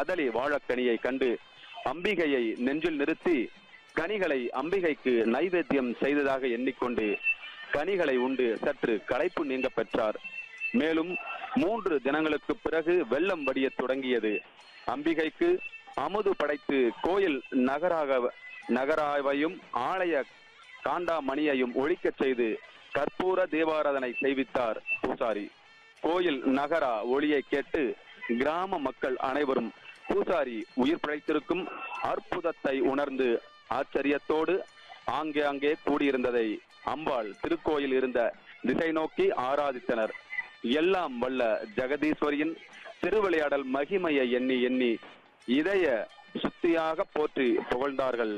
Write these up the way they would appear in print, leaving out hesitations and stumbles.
கதலி வாழைக்கனியை கண்டு அம்பிகையை நெஞ்சில் நிறுத்தி கனிகளை அம்பிகைக்கு நைவேத்தியம் செய்ததாக எண்ணிக்கொண்டு கனிகளை உண்டு சற்று களைப்பு நீங்க பெற்றார். மேலும் 3 தினங்களுக்கு பிறகு வெள்ளம் வடிய தொடங்கியது. அம்பிகைக்கு அமுது படைத்து கோயில் நகராவையும் ஆலய காண்டாமணியையும் ஒழிக்கச் செய்து கற்பூர தீபாராதனை செய்வித்தார் பூசாரி. கோயில் நகரா ஒளியை கேட்டு கிராம மக்கள் அனைவரும் பூசாரி உயிர் பிழைத்திருக்கும் அற்புதத்தை உணர்ந்து ஆச்சரியத்தோடு ஆங்கே கூடியிருந்ததை அம்பாள் திருக்கோயில் இருந்த திசை நோக்கி ஆராதித்தனர். எல்லாம் வல்ல ஜெகதீஸ்வரியின் திருவிளையாடல் மகிமையை எண்ணி எண்ணி இதய சுத்தியாக போற்றி புகழ்ந்தார்கள்.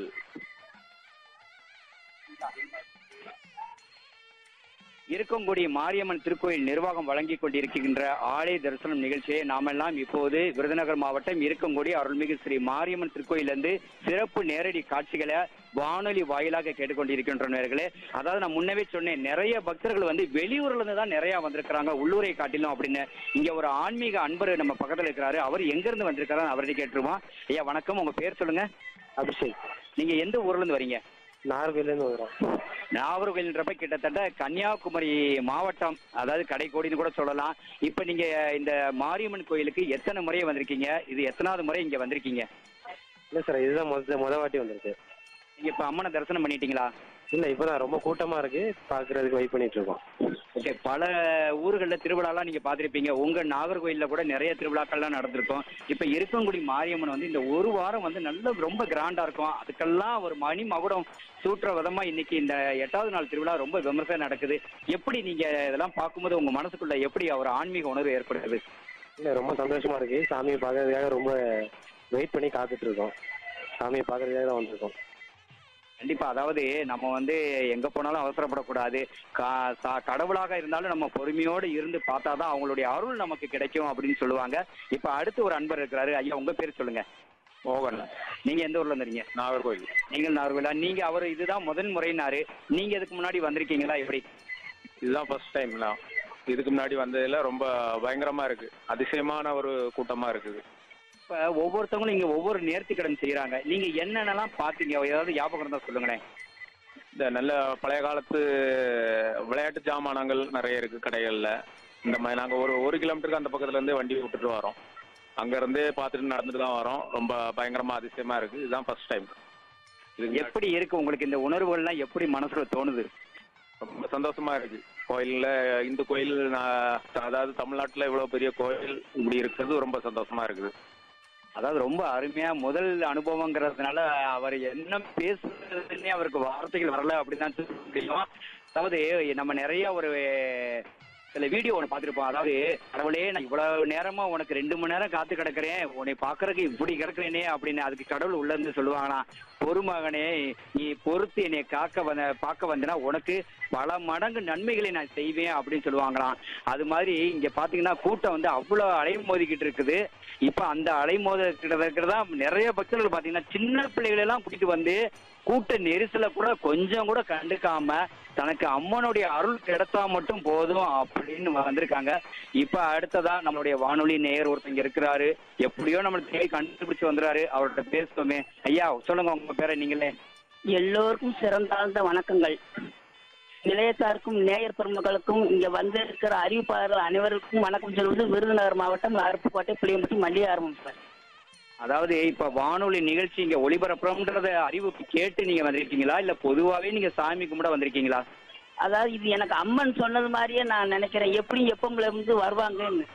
இருக்கங்குடி மாரியம்மன் திருக்கோயில் நிர்வாகம் வழங்கி கொண்டிருக்கின்ற ஆலய தரிசனம் நிகழ்ச்சியை நாமெல்லாம் இப்போது விருதுநகர் மாவட்டம் இருக்கங்குடி அருள்மிகு ஸ்ரீ மாரியம்மன் திருக்கோயிலிருந்து சிறப்பு நேரடி காட்சிகளை வானொலி வாயிலாக கேட்டுக்கொண்டிருக்கின்றனர்களே. அதாவது நான் முன்னவே சொன்னேன், நிறைய பக்தர்கள் வந்து வெளியூர்ல இருந்து தான் நிறைய வந்திருக்கிறாங்க, உள்ளூரை காட்டிலும் அப்படின்னு. இங்க ஒரு ஆன்மீக அன்பர் நம்ம பக்கத்துல இருக்கிறாரு, அவர் எங்க இருந்து வந்திருக்காரு அவர்கிட்ட கேட்டுருவோம். ஐயா வணக்கம், உங்க பேர் சொல்லுங்க. அபிஷேக். நீங்க எந்த ஊர்ல இருந்து வரீங்க? நாகர்கோயிலேருந்து வரோம். நாகர்கோயில்ன்றப்ப கிட்டத்தட்ட கன்னியாகுமரி மாவட்டம், அதாவது கடைக்கோடின்னு கூட சொல்லலாம். இப்ப நீங்க இந்த மாரியம்மன் கோயிலுக்கு எத்தனை முறை வந்திருக்கீங்க? இது எத்தனாவது முறை இங்க வந்திருக்கீங்க? இல்லை சார், இதுதான் முத வாட்டி வந்திருக்கு. நீங்க இப்ப அம்மனை தரிசனம் பண்ணிட்டீங்களா? இல்லை, இப்போதான் ரொம்ப கூட்டமா இருக்கு, பார்க்கறதுக்கு வெயிட் பண்ணிட்டு இருக்கோம். ஓகே, பல ஊர்களில் திருவிழாலாம் நீங்க பார்த்துருப்பீங்க. உங்க நாகர்கோயிலில் கூட நிறைய திருவிழாக்கள்லாம் நடந்திருக்கும். இப்ப இருக்கங்குடி மாரியம்மன் வந்து இந்த ஒரு வாரம் வந்து நல்ல ரொம்ப கிராண்டா இருக்கும். அதுக்கெல்லாம் ஒரு மணி மகுடம் சூட்டுற விதமா இன்னைக்கு இந்த 8வது நாள் திருவிழா ரொம்ப விமர்சனம் நடக்குது. எப்படி நீங்க இதெல்லாம் பார்க்கும்போது உங்க மனசுக்குள்ள எப்படி ஒரு ஆன்மீக உணர்வு ஏற்படுது? இல்லை, ரொம்ப சந்தோஷமா இருக்கு. சாமியை பார்க்கறதுக்காக ரொம்ப வெயிட் பண்ணி காத்துட்டு இருக்கோம். சாமியை பார்க்கறதுக்காக தான் வந்திருக்கோம். கண்டிப்பா, அதாவது நம்ம வந்து எங்க போனாலும் அவசரப்படக்கூடாது. கடவுளாக இருந்தாலும் நம்ம பொறுமையோடு இருந்து பார்த்தாதான் அவங்களுடைய அருள் நமக்கு கிடைக்கும் அப்படின்னு சொல்லுவாங்க. இப்ப அடுத்து ஒரு அன்பர் இருக்கிறாரு. ஐயா உங்க பேர் சொல்லுங்க. மோகன். நீங்க எந்த ஊர்ல இருந்தீங்க? நாகர்கோயில். நீங்கள் நாகர்கோயிலா? நீங்க அவர் இதுதான் முதல் முறைனாரு, நீங்க இதுக்கு முன்னாடி வந்திருக்கீங்களா? எப்படி? இதுதான் ஃபர்ஸ்ட் டைம்னா. இதுக்கு முன்னாடி வந்ததுல ரொம்ப பயங்கரமா இருக்கு, அதிசயமான ஒரு கூட்டமா இருக்குது. இப்ப ஒவ்வொருத்தவங்களும் இங்க ஒவ்வொரு நேர்த்திக்கடன் செய்யறாங்க. நீங்க என்னென்னலாம் பாத்தீங்க, ஏதாவது ஞாபகம் இருந்தா சொல்லுங்களேன். இந்த நல்ல பழைய காலத்து விளையாட்டு ஜாமானங்கள் நிறைய இருக்கு கடைகள்ல. இந்த மாதிரி நாங்க ஒரு கிலோமீட்டருக்கு அந்த பக்கத்துல இருந்தே வண்டி விட்டுட்டு வரோம். அங்க இருந்தே பார்த்துட்டு நடந்துட்டு தான் வரோம். ரொம்ப பயங்கரமா அதிசயமா இருக்கு. இதுதான் ஃபர்ஸ்ட் டைம். எப்படி இருக்கு உங்களுக்கு இந்த உணர்வுகள்லாம்? எப்படி மனசுல தோணுது? ரொம்ப சந்தோஷமா இருக்கு. கோயில்ல இந்து கோயில், அதாவது தமிழ்நாட்டுல இவ்வளவு பெரிய கோயில் இப்படி இருக்கிறது ரொம்ப சந்தோஷமா இருக்குது. அதாவது ரொம்ப அருமையா முதல் அனுபவங்கிறதுனால அவர் என்ன பேசுறதுன்னே அவருக்கு வார்த்தைகள் வரல அப்படிதான் சொல்ல முடியும். அதாவது நம்ம நிறைய ஒரு சில வீடியோ ஒன்று பார்த்துருப்போம். அதாவது கடவுளே, நான் இவ்வளவு நேரமா உனக்கு 2 மணி நேரம் காத்து கிடக்குறேன், உன்னை பாக்குறதுக்கு இப்படி கிடக்குறேனே அப்படின்னு. அதுக்கு கடவுள் உள்ள இருந்து சொல்லுவாங்கன்னா, பொறுமகனே நீ பொறுத்து என்னை பார்க்க வந்தனா உனக்கு பல மடங்கு நன்மைகளை நான் செய்வேன் அப்படின்னு சொல்லுவாங்களாம். அது மாதிரி இங்க பாத்தீங்கன்னா கூட்டம் வந்து அவ்வளவு அலைமோதிக்கிட்டு இருக்குது. இப்ப அந்த அலைமோதிக்கிறதா நிறைய பக்தர்கள் பாத்தீங்கன்னா சின்ன பிள்ளைகளை எல்லாம் கூட்டிட்டு வந்து கூட்ட நெரிசல கூட கொஞ்சம் கூட கண்டுக்காம தனக்கு அம்மனுடைய அருள் கிடைத்தா மட்டும் போதும் அப்படின்னு வந்திருக்காங்க. இப்ப அடுத்ததா நம்மளுடைய வானொலி நேயர் ஒருத்தங்க இருக்கிறாரு. எப்படியோ நம்மளுக்கு தேடி கண்டுபிடிச்சு வந்துறாரு. அவர்கிட்ட பேசுவோமே. ஐயா சொல்லுங்க உங்க பேரை நீங்களே. எல்லோருக்கும் சிறந்தாழ்ந்த வணக்கங்கள். நிலையத்தாருக்கும் நேயர் பெருமக்களுக்கும் இங்க வந்து இருக்கிற அறிவிப்பாளர்கள் அனைவருக்கும் வணக்கம் சொல்வது விருதுநகர் மாவட்டம் அருப்புக்கோட்டை புளியம்பட்டி மல்லிகார்மம் சார். அதாவது இப்ப வானொலி நிகழ்ச்சி இங்க ஒளிபரப்புறோம்ன்றத அறிவிப்பு கேட்டு நீங்க வந்திருக்கீங்களா, இல்ல பொதுவாவே நீங்க சாமி கும்பிட வந்திருக்கீங்களா? அதாவது இது எனக்கு அம்மன் சொன்னது மாதிரியே நான் நினைக்கிறேன். எப்படி எப்பவுல இருந்து வருவாங்கன்னு.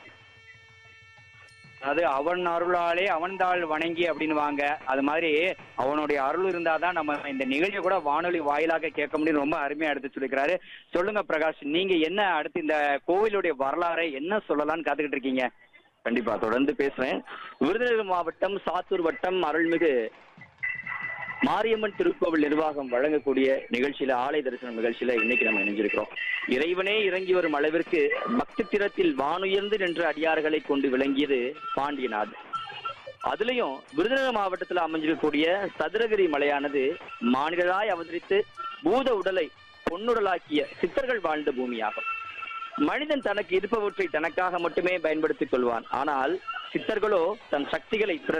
அது அவன் அருளாலே அவன்தாள் வணங்கி அப்படின்னுவாங்க. அது மாதிரி அவனுடைய அருள் இருந்தாதான் நம்ம இந்த நிகழ்ச்சியை கூட வானொலி வாயிலாக கேட்க முடியும். ரொம்ப அருமையா எடுத்து சொல்லிக்கிறாரு. சொல்லுங்க பிரகாஷ், நீங்க என்ன அடுத்து இந்த கோவிலுடைய வரலாறை என்ன சொல்லலாம்னு காத்துக்கிட்டு இருக்கீங்க? கண்டிப்பா தொடர்ந்து பேசுறேன். விருதுநகர் மாவட்டம் சாத்தூர் வட்டம் அருள்மிகு மாரியம்மன் திருக்கோவில் நிர்வாகம் வழங்கக்கூடிய நிகழ்ச்சியில, ஆலய தரிசனம் நிகழ்ச்சியில இன்னைக்கு நம்ம இணைஞ்சிருக்கிறோம். இறைவனே இறங்கி வரும் அளவிற்கு பக்தி திறத்தில் வானுயர்ந்து நின்ற அடியார்களை கொண்டு விளங்கியது பாண்டியநாடு. அதுலயும் விருதுநகர் மாவட்டத்தில் அமைஞ்சிருக்கக்கூடிய சதுரகிரி மலையானது மானிடராய் அவதரித்து பூத உடலை பொன்னுடலாக்கிய சித்தர்கள் வாழ்ந்த பூமியாகும். மனிதன் தனக்கு இருப்பவற்றை தனக்காக மட்டுமே பயன்படுத்திக் கொள்வான். ஆனால் சித்தர்களோ தன் சக்திகளை